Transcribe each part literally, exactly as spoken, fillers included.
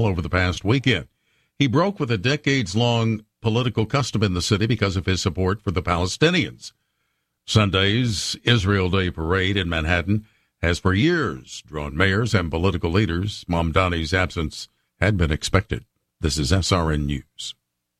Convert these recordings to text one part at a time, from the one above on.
over the past weekend. He broke with a decades-long political custom in the city because of his support for the Palestinians. Sunday's Israel Day parade in Manhattan has for years drawn mayors and political leaders. Mamdani's absence had been expected. This is S R N News.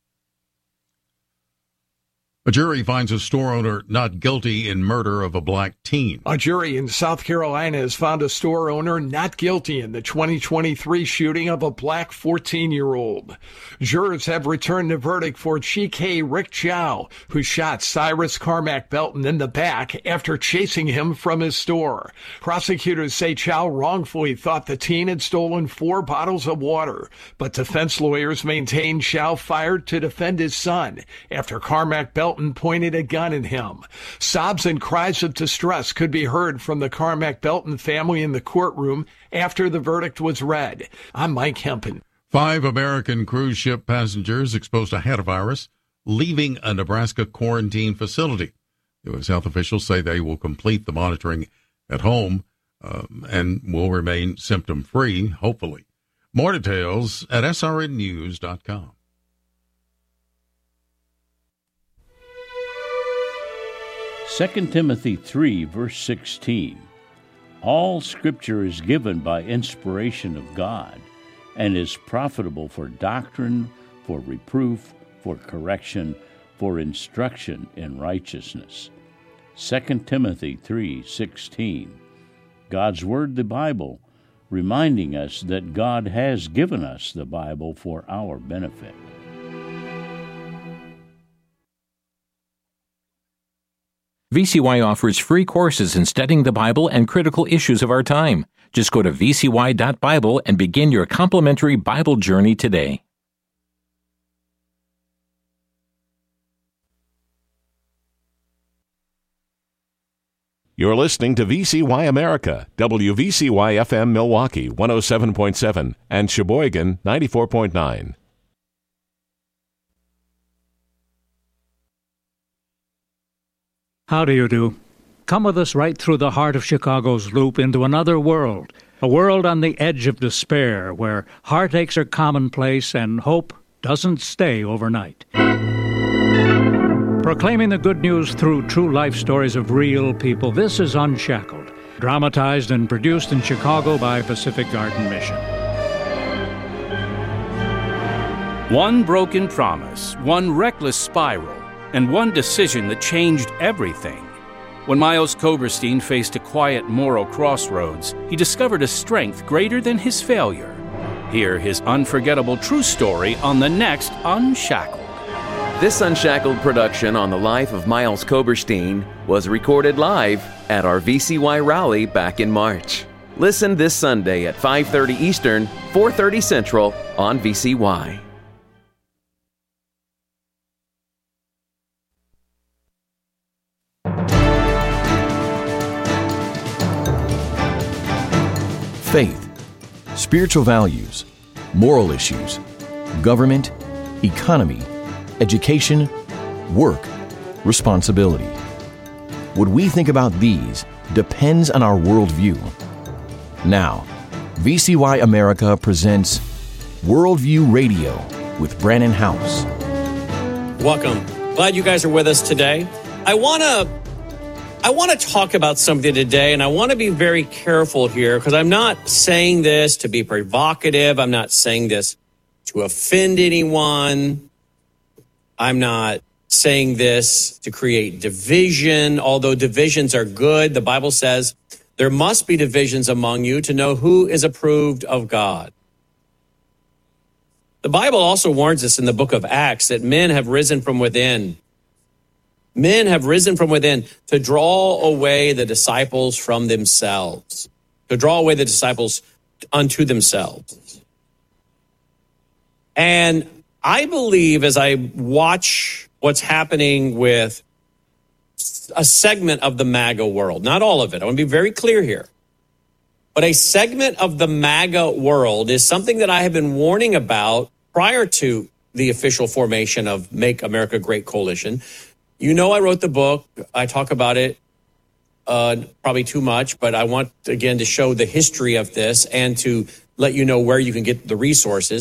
A jury finds a store owner not guilty in murder of a black teen. A jury in South Carolina has found a store owner not guilty in the twenty twenty-three shooting of a black fourteen-year-old. Jurors have returned a verdict for Chike Rick Chow, who shot Cyrus Carmack Belton in the back after chasing him from his store. Prosecutors say Chow wrongfully thought the teen had stolen four bottles of water, but defense lawyers maintain Chow fired to defend his son after Carmack Belton pointed a gun at him. Sobs and cries of distress could be heard from the Carmack Belton family in the courtroom after the verdict was read. I'm Mike Hempen. Five American cruise ship passengers exposed to hantavirus leaving a Nebraska quarantine facility. U S health officials say they will complete the monitoring at home um, and will remain symptom-free, hopefully. More details at S R N news dot com. Second Timothy three, verse sixteen. All Scripture is given by inspiration of God and is profitable for doctrine, for reproof, for correction, for instruction in righteousness. Second Timothy three sixteen. God's Word, the Bible, reminding us that God has given us the Bible for our benefit. V C Y offers free courses in studying the Bible and critical issues of our time. Just go to v c y dot bible and begin your complimentary Bible journey today. You're listening to V C Y America, W V C Y F M Milwaukee one oh seven point seven and Sheboygan ninety-four point nine. How do you do? Come with us right through the heart of Chicago's loop into another world, a world on the edge of despair where heartaches are commonplace and hope doesn't stay overnight. Proclaiming the good news through true life stories of real people, this is Unshackled, dramatized and produced in Chicago by Pacific Garden Mission. One broken promise, one reckless spiral, and one decision that changed everything. When Miles Koberstein faced a quiet moral crossroads, he discovered a strength greater than his failure. Hear his unforgettable true story on the next Unshackled. This Unshackled production on the life of Miles Koberstein was recorded live at our V C Y rally back in March. Listen this Sunday at five thirty Eastern, four thirty Central on V C Y. Faith, spiritual values, moral issues, government, economy, education, work, responsibility. What we think about these depends on our worldview. Now, V C Y America presents Worldview Radio with Brannon House. Welcome. Glad you guys are with us today. I want to I want to talk about something today, and I want to be very careful here because I'm not saying this to be provocative. I'm not saying this to offend anyone. I'm not saying this to create division, although divisions are good. The Bible says there must be divisions among you to know who is approved of God. The Bible also warns us in the book of Acts that men have risen from within. Men have risen from within to draw away the disciples from themselves, to draw away the disciples unto themselves. And I believe as I watch what's happening with a segment of the MAGA world, not all of it, I want to be very clear here, but a segment of the MAGA world is something that I have been warning about prior to the official formation of Make America Great Coalition. You know, I wrote the book. I talk about it uh, probably too much, but I want, again, to show the history of this and to let you know where you can get the resources.